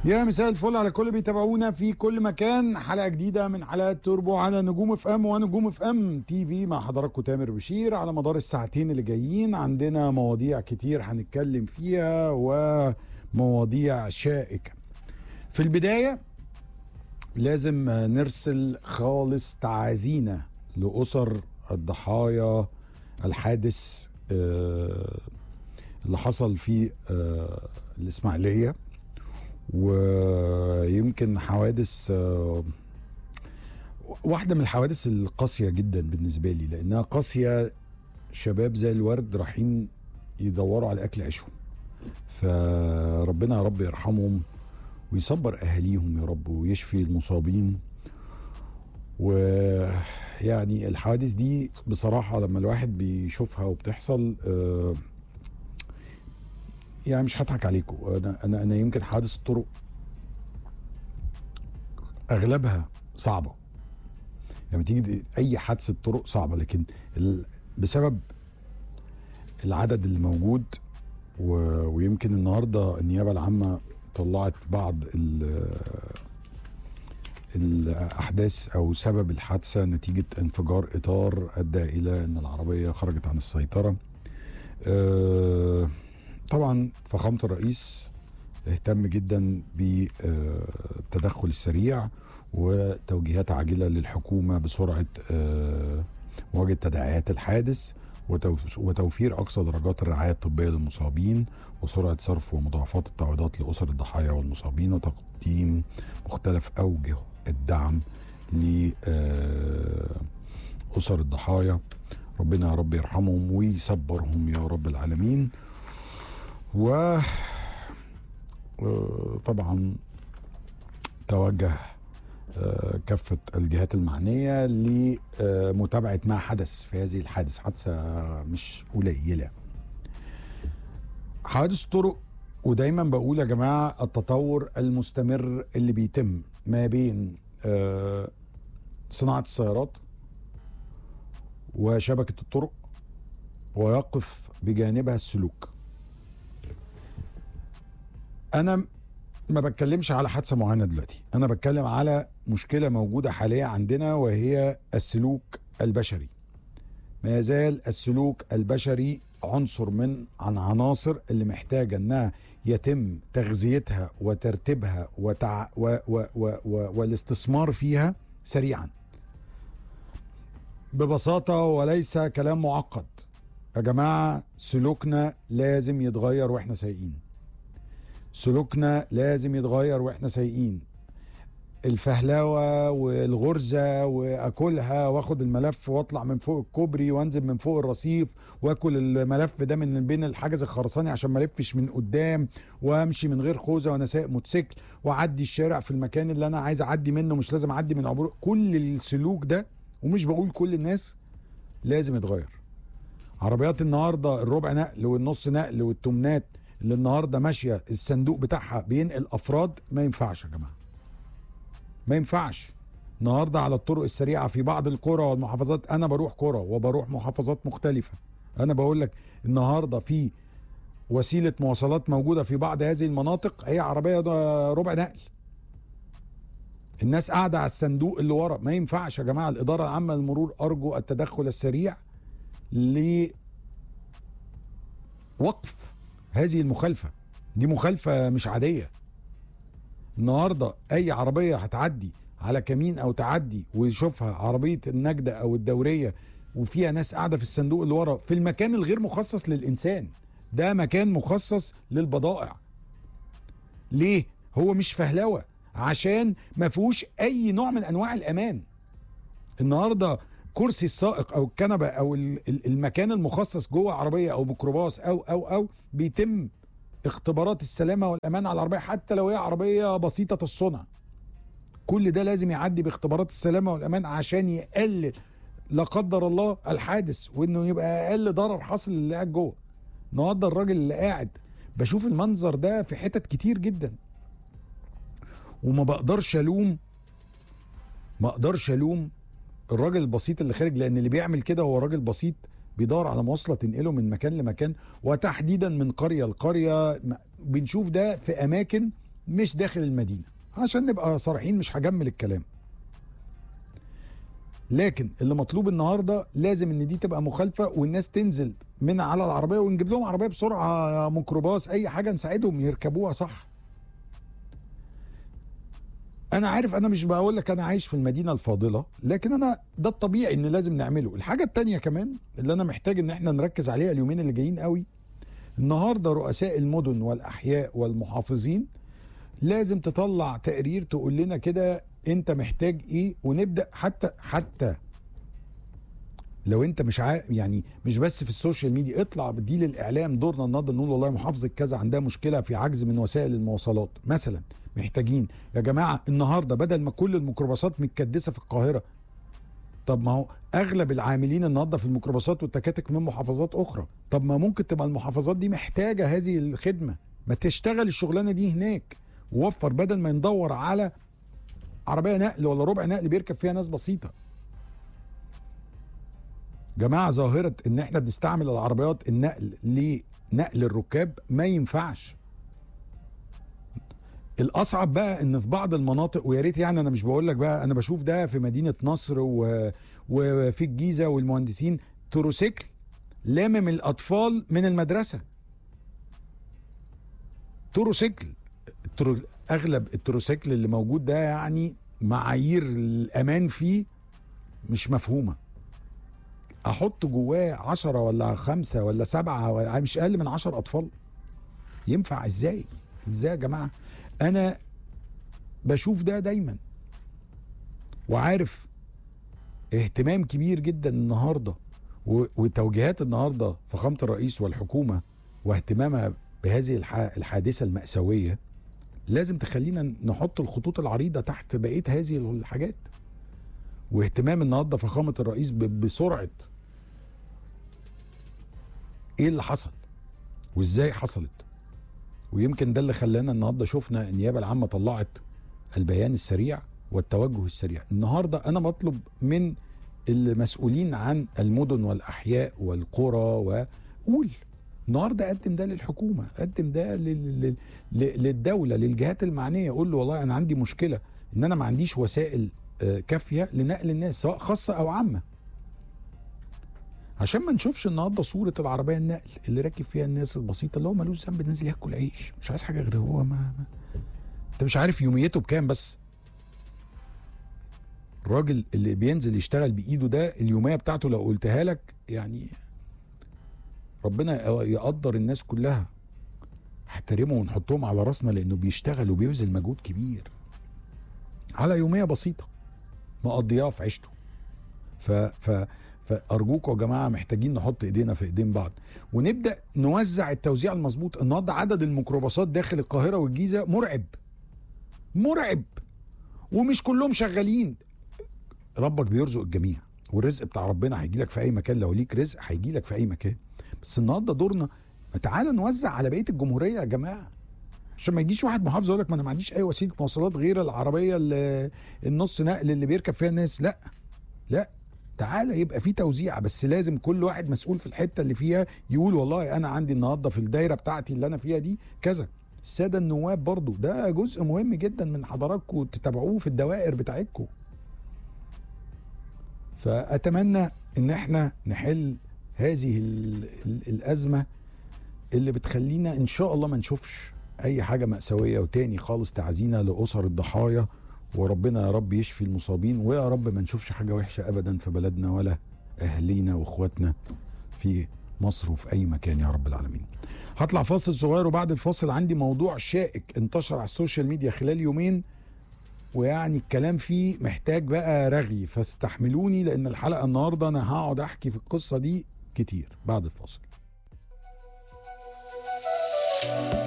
يا مساء الفل على كل بيتابعونا في كل مكان. حلقة جديدة من حلقات توربو على نجوم اف ام ونجوم اف ام تي في مع حضراتكم تامر بشير. على مدار الساعتين اللي جايين عندنا مواضيع كتير هنتكلم فيها ومواضيع شائكة. في البداية لازم نرسل خالص تعازينا لأسر الضحايا الحادث اللي حصل في الإسماعيلية، ويمكن حوادث واحدة من الحوادث القاسية جدا بالنسبة لي، لأنها قاسية. شباب زي الورد رايحين يدوروا على أكل عيشهم، فربنا يا رب يرحمهم ويصبر أهاليهم يا رب ويشفي المصابين. ويعني الحوادث دي بصراحة لما الواحد بيشوفها وبتحصل يعني مش هضحك عليكم، انا يمكن حوادث الطرق اغلبها صعبه، يعني تيجي اي حادثه طرق صعبه، لكن بسبب العدد اللي موجود ويمكن النهارده النيابه العامه طلعت بعض الاحداث او سبب الحادثه نتيجه انفجار اطار ادى الى ان العربيه خرجت عن السيطره. طبعا فخامة الرئيس اهتم جدا بالتدخل السريع وتوجيهات عاجلة للحكومة بسرعة مواجهة تداعيات الحادث وتوفير أقصى درجات الرعاية الطبية للمصابين وسرعة صرف ومضاعفات التعويضات لأسر الضحايا والمصابين وتقديم مختلف أوجه الدعم لأسر الضحايا. ربنا يا رب يرحمهم ويصبرهم يا رب العالمين. طبعا توجه كافة الجهات المعنية لمتابعة ما حدث في هذه الحادثة. حادثة مش قليلة. حوادث الطرق، ودايما بقول يا جماعة التطور المستمر اللي بيتم ما بين صناعة السيارات وشبكة الطرق ويقف بجانبها السلوك. أنا ما بتكلمش على حادثة معينة دلوقتي، أنا بتكلم على مشكلة موجودة حاليا عندنا وهي السلوك البشري. ما يزال السلوك البشري عنصر من عناصر اللي محتاجة أنها يتم تغذيتها وترتيبها والاستثمار فيها سريعا ببساطة، وليس كلام معقد. يا جماعة سلوكنا لازم يتغير وإحنا سايقين، سلوكنا لازم يتغير واحنا سايقين. الفهلوه والغرزه واكلها واخد الملف واطلع من فوق الكوبري وانزل من فوق الرصيف واكل الملف ده من بين الحاجز الخرساني عشان ما الفش من قدام وامشي من غير خوذه وانا سايق موتوسيكل واعدي الشارع في المكان اللي انا عايز اعدي منه، مش لازم اعدي من عبور. كل السلوك ده، ومش بقول كل الناس، لازم يتغير. عربيات النهارده الربع نقل والنص نقل والتمنات اللي النهارده ماشيه الصندوق بتاعها بينقل افراد، ما ينفعش يا جماعه، ما ينفعش. النهارده على الطرق السريعه في بعض القرى والمحافظات، انا بروح قرى وبروح محافظات مختلفه، انا بقول لك النهارده في وسيله مواصلات موجوده في بعض هذه المناطق هي عربيه ربع نقل، الناس قاعده على الصندوق اللي ورا. ما ينفعش يا جماعه. الاداره العامه للمرور ارجو التدخل السريع لوقف هذه المخالفة. دي مخالفة مش عادية. النهاردة أي عربية هتعدي على كمين أو تعدي ويشوفها عربية النجدة أو الدورية وفيها ناس قاعدة في الصندوق اللي ورا في المكان الغير مخصص للإنسان، ده مكان مخصص للبضائع. ليه؟ هو مش فهلوة، عشان ما فيهوش أي نوع من أنواع الأمان. النهاردة كرسي السائق او الكنبه او المكان المخصص جوه عربيه او ميكروباص او بيتم اختبارات السلامه والامان على العربيه، حتى لو هي عربيه بسيطه الصنع. كل ده لازم يعدي باختبارات السلامه والامان عشان يقلل لا قدر الله الحادث، وانه يبقى اقل ضرر حاصل للي قاعد جوه. النهارده الراجل اللي قاعد بشوف المنظر ده في حتت كتير جدا، وما بقدرش الوم الراجل البسيط اللي خارج، لان اللي بيعمل كده هو راجل بسيط بيدور على مواصله تنقله من مكان لمكان، وتحديدا من قريه لقريه. بنشوف ده في اماكن مش داخل المدينه، عشان نبقى صريحين مش هجمل الكلام. لكن اللي مطلوب النهارده لازم ان دي تبقى مخالفه، والناس تنزل من على العربيه، ونجيب لهم عربيه بسرعه، ميكروباص، اي حاجه نساعدهم يركبوها صح. انا عارف، انا مش بقول لك انا عايش في المدينه الفاضله، لكن انا ده الطبيعي ان لازم نعمله. الحاجه التانية كمان اللي انا محتاج ان احنا نركز عليها اليومين اللي جايين قوي، النهارده رؤساء المدن والاحياء والمحافظين لازم تطلع تقرير تقول لنا كده انت محتاج ايه، ونبدا حتى لو انت مش يعني مش بس في السوشيال ميديا، اطلع بدي للاعلام. دورنا النهارده نقول والله محافظه كذا عندها مشكله في عجز من وسائل المواصلات مثلا، محتاجين يا جماعه النهارده بدل ما كل الميكروباصات متكدسه في القاهره، طب ما هو اغلب العاملين النهارده في الميكروباصات والتكاتك من محافظات اخرى، طب ما ممكن تبقى المحافظات دي محتاجه هذه الخدمه، ما تشتغل الشغلانه دي هناك، ووفر بدل ما ندور على عربيه نقل ولا ربع نقل بيركب فيها ناس بسيطه. جماعه ظاهره ان احنا بنستعمل العربيات النقل لنقل الركاب ما ينفعش. الاصعب بقى ان في بعض المناطق، ويا ريت يعني انا مش بقول لك بقى، انا بشوف ده في مدينه نصر وفي الجيزه، والمهندسين تروسيكل لامم الاطفال من المدرسه. تروسيكل، اغلب التروسيكل اللي موجود ده يعني معايير الامان فيه مش مفهومه. احط جواه 10 ولا 5 ولا 7 ولا مش اقل من 10 اطفال، ينفع ازاي يا جماعه؟ انا بشوف ده دايما، وعارف اهتمام كبير جدا النهارده وتوجيهات النهارده فخامه الرئيس والحكومه واهتمامها بهذه الحادثه المأساويه لازم تخلينا نحط الخطوط العريضه تحت بقيه هذه الحاجات. واهتمام النهارده فخامه الرئيس بسرعه ايه اللي حصل وازاي حصلت. ويمكن ده اللي خلانا النهارده شفنا النيابه العامه طلعت البيان السريع والتوجه السريع. النهارده انا بطلب من المسؤولين عن المدن والاحياء والقرى، وقول النهارده قدم ده للحكومه، قدم ده للدوله، للجهات المعنيه، قول له والله انا عندي مشكله ان انا ما عنديش وسائل كافيه لنقل الناس سواء خاصه او عامه، عشان ما نشوفش النهارده صوره العربيه النقل اللي راكب فيها الناس البسيطه اللي هو ملوش ذنب، نازل ياكل عيش مش عايز حاجه غير هو انت مش عارف يوميته بكام. بس الراجل اللي بينزل يشتغل بايده ده اليوميه بتاعته لو قلتها لك يعني ربنا يقدر الناس كلها، احترمه ونحطهم على راسنا، لانه بيشتغل وبيبذل مجهود كبير على يوميه بسيطه مقضيها في عيشته. فارجوكم يا جماعه محتاجين نحط ايدينا في ايدين بعض ونبدا نوزع التوزيع المظبوط. النهارده عدد الميكروباصات داخل القاهره والجيزه مرعب ومش كلهم شغالين. ربك بيرزق الجميع، والرزق بتاع ربنا هيجي لك في اي مكان، لو ليك رزق هيجي لك في اي مكان. بس النهارده دورنا تعالى نوزع على بقيه الجمهوريه يا جماعه، عشان ما يجيش واحد محافظ يقول لك ما انا ما عنديش اي وسيله مواصلات غير العربيه النص نقل اللي بيركب فيها الناس. لا تعالى يبقى في توزيع، بس لازم كل واحد مسؤول في الحته اللي فيها يقول والله انا عندي النهارده في الدايره بتاعتي اللي انا فيها دي كذا. الساده النواب برضو ده جزء مهم جدا من حضراتكم تتابعوه في الدوائر بتاعتكم. فاتمنى ان احنا نحل هذه الازمه اللي بتخلينا ان شاء الله ما نشوفش اي حاجه مأساويه. وتاني خالص تعزينا لاسر الضحايا، وربنا يا رب يشفي المصابين، ويا رب ما نشوفش حاجه وحشه ابدا في بلدنا ولا اهالينا واخواتنا في مصر وفي اي مكان يا رب العالمين. هطلع فاصل صغير، وبعد الفاصل عندي موضوع شائك انتشر على السوشيال ميديا خلال يومين، ويعني الكلام فيه محتاج بقى رغي، فاستحملوني لان الحلقه النهارده انا هقعد احكي في القصه دي كتير. بعد الفاصل.